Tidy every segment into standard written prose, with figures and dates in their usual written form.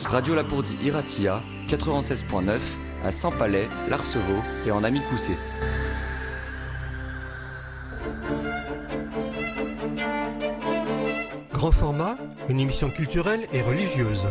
Radio Lapourdie Iratia, 96.9, à Saint-Palais, l'Arceveau et en Amicoussé. Grand format, une émission culturelle et religieuse.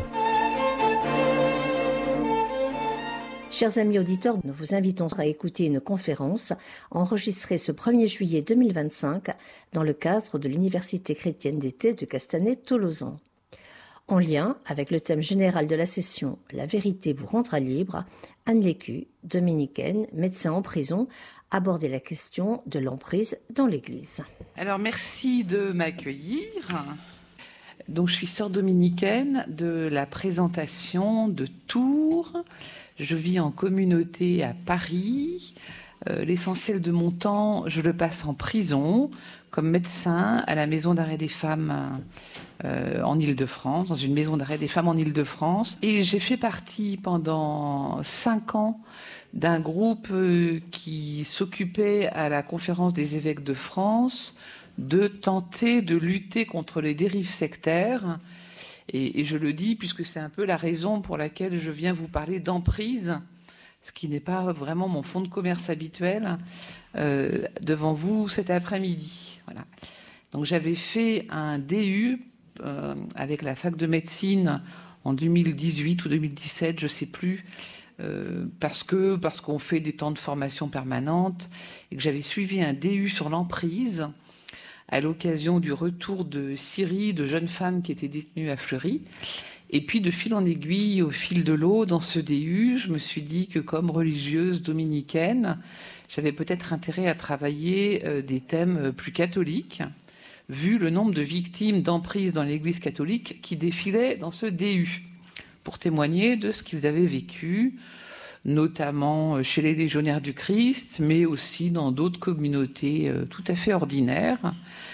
Chers amis auditeurs, nous vous invitons à écouter une conférence enregistrée ce 1er juillet 2025 dans le cadre de l'Université chrétienne d'été de Castanet-Tolosan. En lien avec le thème général de la session « La vérité vous rendra libre », Anne Lécu, dominicaine, médecin en prison, abordait la question de l'emprise dans l'Église. Alors merci de m'accueillir. Donc je suis sœur dominicaine de la présentation de Tours. Je vis en communauté à Paris. L'essentiel de mon temps, je le passe en prison, comme médecin à la maison d'arrêt des femmes en Île-de-France, dans une maison d'arrêt des femmes en Île-de-France. Et j'ai fait partie pendant 5 ans d'un groupe qui s'occupait à la conférence des évêques de France de tenter de lutter contre les dérives sectaires. Et je le dis puisque c'est un peu la raison pour laquelle je viens vous parler d'emprise, ce qui n'est pas vraiment mon fonds de commerce habituel, devant vous cet après-midi. Voilà. Donc j'avais fait un DU avec la fac de médecine en 2018 ou 2017, je ne sais plus, parce qu'on fait des temps de formation permanente, et que j'avais suivi un DU sur l'emprise à l'occasion du retour de Syrie de jeunes femmes qui étaient détenues à Fleury. Et puis, de fil en aiguille, au fil de l'eau, dans ce DU, je me suis dit que comme religieuse dominicaine, j'avais peut-être intérêt à travailler des thèmes plus catholiques, vu le nombre de victimes d'emprise dans l'Église catholique qui défilaient dans ce DU, pour témoigner de ce qu'ils avaient vécu, notamment chez les légionnaires du Christ, mais aussi dans d'autres communautés tout à fait ordinaires.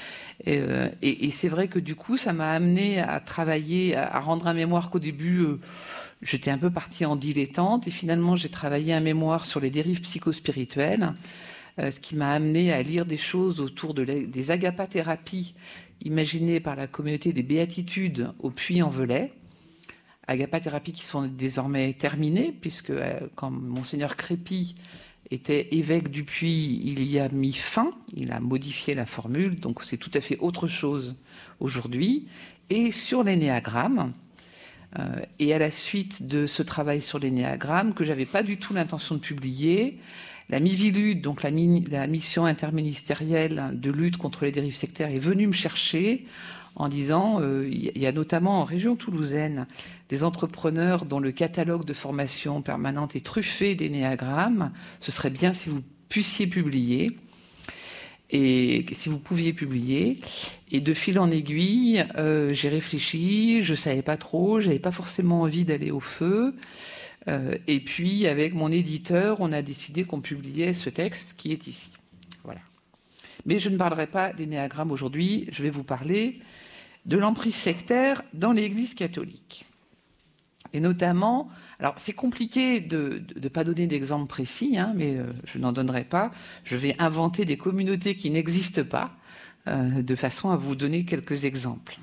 Et c'est vrai que du coup, ça m'a amené à travailler, à rendre un mémoire qu'au début, j'étais un peu partie en dilettante. Et finalement, j'ai travaillé un mémoire sur les dérives psychospirituelles, ce qui m'a amené à lire des choses autour des agapathérapies imaginées par la communauté des Béatitudes au Puy-en-Velay. Agapathérapies qui sont désormais terminées, puisque quand Monseigneur Crépy était évêque du Puy, il y a mis fin, il a modifié la formule, donc c'est tout à fait autre chose aujourd'hui. Et sur l'énéagramme, et à la suite de ce travail sur l'énéagramme, que j'avais pas du tout l'intention de publier, la Mivilude, donc la mission interministérielle de lutte contre les dérives sectaires, est venue me chercher en disant, il y a notamment en région toulousaine des entrepreneurs dont le catalogue de formation permanente est truffé d'énéagrammes. Ce serait bien si vous puissiez publier, et si vous pouviez publier. Et de fil en aiguille, j'ai réfléchi, je savais pas trop, j'avais pas forcément envie d'aller au feu. Et puis, avec mon éditeur, on a décidé qu'on publiait ce texte qui est ici. Voilà. Mais je ne parlerai pas d'énéagramme aujourd'hui, je vais vous parler de l'emprise sectaire dans l'Église catholique. Et notamment, alors c'est compliqué de ne pas donner d'exemple précis, mais je n'en donnerai pas. Je vais inventer des communautés qui n'existent pas, de façon à vous donner quelques exemples.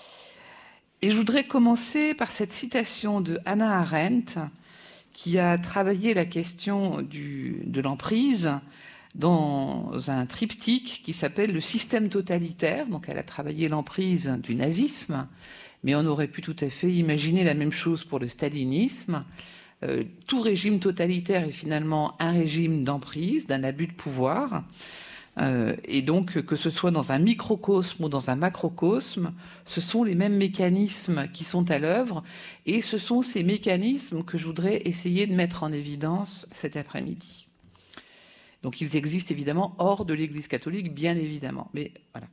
Et je voudrais commencer par cette citation de Hannah Arendt, qui a travaillé la question de l'emprise dans un triptyque qui s'appelle le système totalitaire. Donc elle a travaillé l'emprise du nazisme, mais on aurait pu tout à fait imaginer la même chose pour le stalinisme. Tout régime totalitaire est finalement un régime d'emprise, d'un abus de pouvoir. Et donc, que ce soit dans un microcosme ou dans un macrocosme, ce sont les mêmes mécanismes qui sont à l'œuvre. Et ce sont ces mécanismes que je voudrais essayer de mettre en évidence cet après-midi. Donc ils existent évidemment hors de l'Église catholique, bien évidemment. Mais voilà.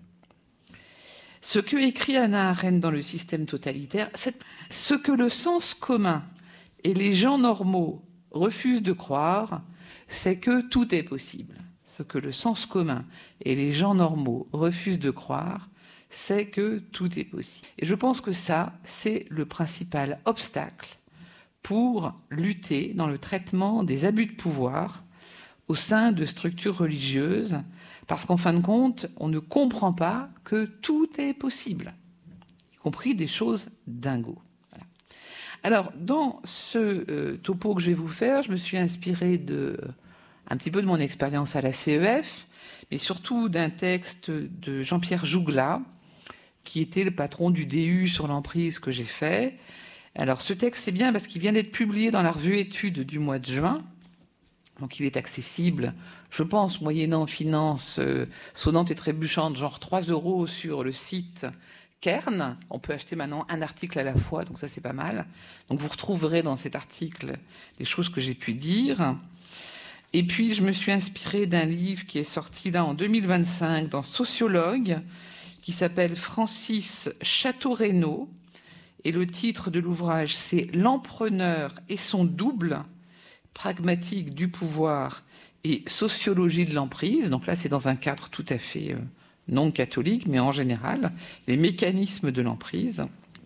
Ce que écrit Hannah Arendt dans le système totalitaire, c'est ce que le sens commun et les gens normaux refusent de croire, c'est que tout est possible. Ce que le sens commun et les gens normaux refusent de croire, c'est que tout est possible. Et je pense que ça, c'est le principal obstacle pour lutter dans le traitement des abus de pouvoir au sein de structures religieuses, parce qu'en fin de compte, on ne comprend pas que tout est possible, y compris des choses dingos. Voilà. Alors, dans ce topo que je vais vous faire, je me suis inspirée un petit peu de mon expérience à la CEF, mais surtout d'un texte de Jean-Pierre Jougla, qui était le patron du DU sur l'emprise que j'ai fait. Alors, ce texte, c'est bien parce qu'il vient d'être publié dans la revue Études du mois de juin. Donc, il est accessible, je pense, moyennant finance sonnante et trébuchante, genre 3 € sur le site Kern. On peut acheter maintenant un article à la fois, donc ça, c'est pas mal. Donc, vous retrouverez dans cet article les choses que j'ai pu dire. Et puis, je me suis inspirée d'un livre qui est sorti là en 2025 dans Sociologue, qui s'appelle Francis Chateau-Renaud. Et le titre de l'ouvrage, c'est L'empreneur et son double, pragmatique du pouvoir et sociologie de l'emprise. Donc là, c'est dans un cadre tout à fait non catholique, mais en général, les mécanismes de l'emprise.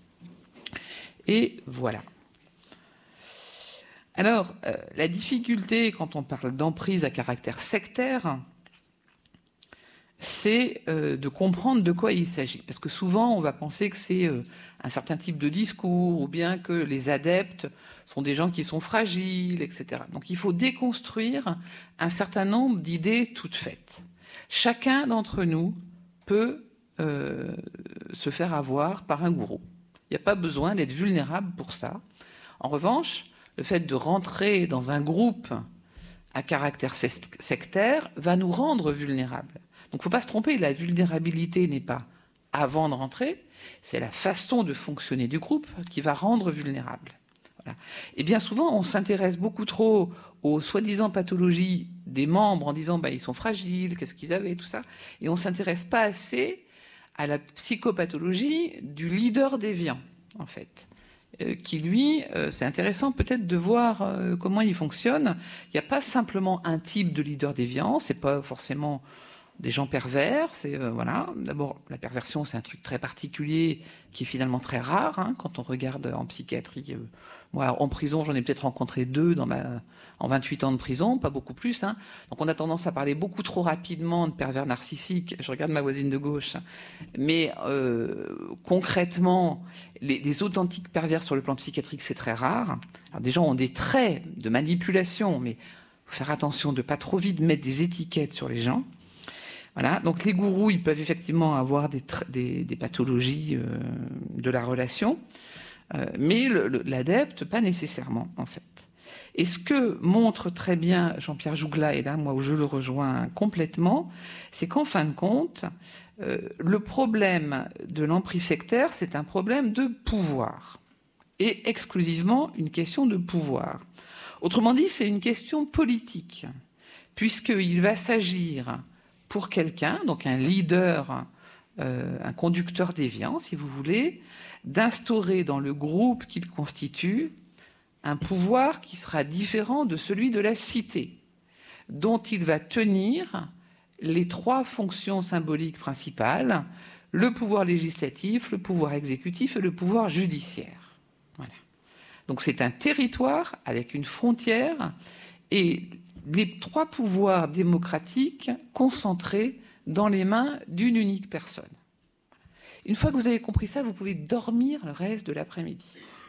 Et voilà. Alors, la difficulté, quand on parle d'emprise à caractère sectaire, c'est de comprendre de quoi il s'agit. Parce que souvent, on va penser que c'est un certain type de discours, ou bien que les adeptes sont des gens qui sont fragiles, etc. Donc, il faut déconstruire un certain nombre d'idées toutes faites. Chacun d'entre nous peut se faire avoir par un gourou. Il n'y a pas besoin d'être vulnérable pour ça. En revanche, le fait de rentrer dans un groupe à caractère sectaire va nous rendre vulnérables. Donc, il ne faut pas se tromper, la vulnérabilité n'est pas avant de rentrer, c'est la façon de fonctionner du groupe qui va rendre vulnérable. Voilà. Et bien souvent, on s'intéresse beaucoup trop aux soi-disant pathologies des membres en disant ils sont fragiles, qu'est-ce qu'ils avaient, tout ça, et on ne s'intéresse pas assez à la psychopathologie du leader déviant, en fait. Qui, lui, c'est intéressant peut-être de voir comment il fonctionne. Il n'y a pas simplement un type de leader déviant, c'est pas forcément des gens pervers. C'est voilà. D'abord, la perversion, c'est un truc très particulier qui est finalement très rare quand on regarde en psychiatrie. Moi, en prison, j'en ai peut-être rencontré 2 en 28 ans de prison, pas beaucoup plus. Donc, on a tendance à parler beaucoup trop rapidement de pervers narcissiques. Je regarde ma voisine de gauche, mais concrètement, les authentiques pervers sur le plan psychiatrique, c'est très rare. Alors, des gens ont des traits de manipulation, mais faut faire attention de pas trop vite mettre des étiquettes sur les gens. Voilà. Donc les gourous, ils peuvent effectivement avoir des pathologies de la relation, mais l'adepte, pas nécessairement, en fait. Et ce que montre très bien Jean-Pierre Jougla, et là, moi, où je le rejoins complètement, c'est qu'en fin de compte, le problème de l'emprise sectaire, c'est un problème de pouvoir, et exclusivement une question de pouvoir. Autrement dit, c'est une question politique, puisqu'il va s'agir pour quelqu'un, donc un leader, un conducteur déviant, si vous voulez, d'instaurer dans le groupe qu'il constitue un pouvoir qui sera différent de celui de la cité, dont il va tenir les 3 fonctions symboliques principales, le pouvoir législatif, le pouvoir exécutif et le pouvoir judiciaire. Voilà. Donc c'est un territoire avec une frontière et les 3 pouvoirs démocratiques concentrés dans les mains d'une unique personne. Une fois que vous avez compris ça, vous pouvez dormir le reste de l'après-midi.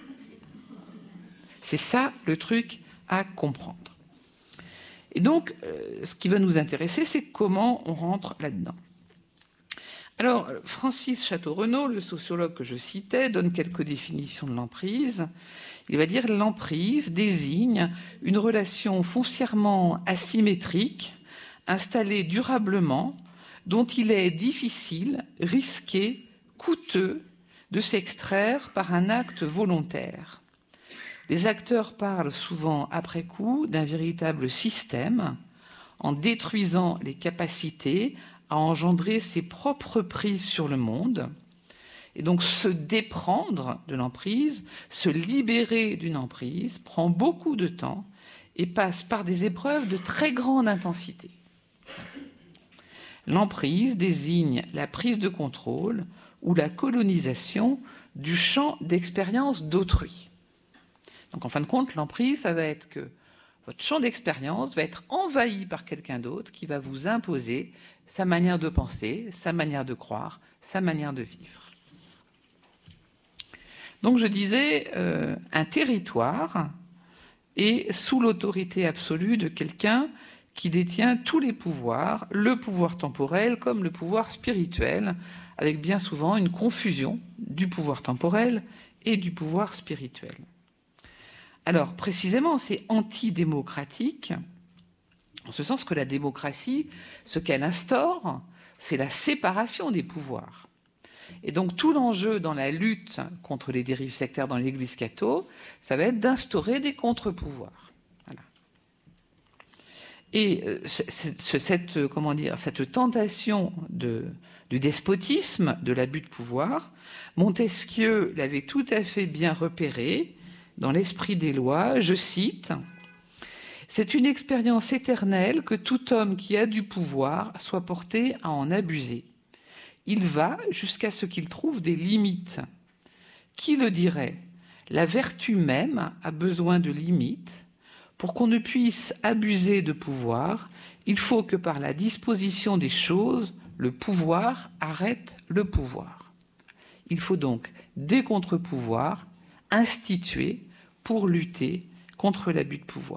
C'est ça le truc à comprendre. Et donc, ce qui va nous intéresser, c'est comment on rentre là-dedans. Alors, Francis Chateau-Renaud, le sociologue que je citais, donne quelques définitions de l'emprise. Il va dire que l'emprise désigne une relation foncièrement asymétrique, installée durablement, dont il est difficile, risqué, coûteux de s'extraire par un acte volontaire. Les acteurs parlent souvent après coup d'un véritable système, en détruisant les capacités à engendrer ses propres prises sur le monde. Et donc se déprendre de l'emprise, se libérer d'une emprise, prend beaucoup de temps et passe par des épreuves de très grande intensité. L'emprise désigne la prise de contrôle ou la colonisation du champ d'expérience d'autrui. Donc en fin de compte, l'emprise, ça va être que votre champ d'expérience va être envahi par quelqu'un d'autre qui va vous imposer sa manière de penser, sa manière de croire, sa manière de vivre. Donc je disais, un territoire est sous l'autorité absolue de quelqu'un qui détient tous les pouvoirs, le pouvoir temporel comme le pouvoir spirituel, avec bien souvent une confusion du pouvoir temporel et du pouvoir spirituel. Alors précisément, c'est antidémocratique, en ce sens que la démocratie, ce qu'elle instaure, c'est la séparation des pouvoirs. Et donc tout l'enjeu dans la lutte contre les dérives sectaires dans l'Église catholique, ça va être d'instaurer des contre-pouvoirs. Voilà. Et cette tentation du despotisme, de l'abus de pouvoir, Montesquieu l'avait tout à fait bien repéré dans l'Esprit des lois, je cite, « C'est une expérience éternelle que tout homme qui a du pouvoir soit porté à en abuser. Il va jusqu'à ce qu'il trouve des limites. Qui le dirait ? La vertu même a besoin de limites. Pour qu'on ne puisse abuser de pouvoir, il faut que par la disposition des choses, le pouvoir arrête le pouvoir. Il faut donc des contre-pouvoirs institués pour lutter contre l'abus de pouvoir. »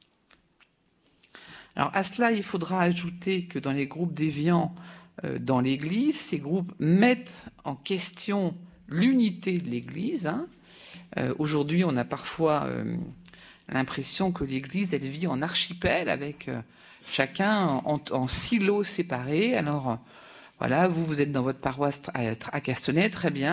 Alors à cela, il faudra ajouter que dans les groupes déviants dans l'Église, ces groupes mettent en question l'unité de l'Église. Aujourd'hui, on a parfois l'impression que l'Église, elle vit en archipel avec chacun en silos séparés. Alors voilà, vous êtes dans votre paroisse à Castenay, très bien.